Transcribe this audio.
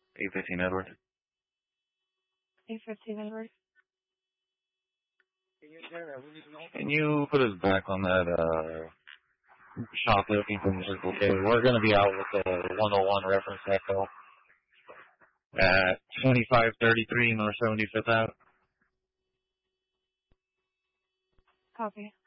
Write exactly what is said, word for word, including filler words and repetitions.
eight fifteen Edward. eight fifteen Edward. Can you put us back on that uh, shoplifting from Circle K? We're going to be out with the one oh one reference echo at twenty-five thirty-three North seventy-fifth Avenue. Copy.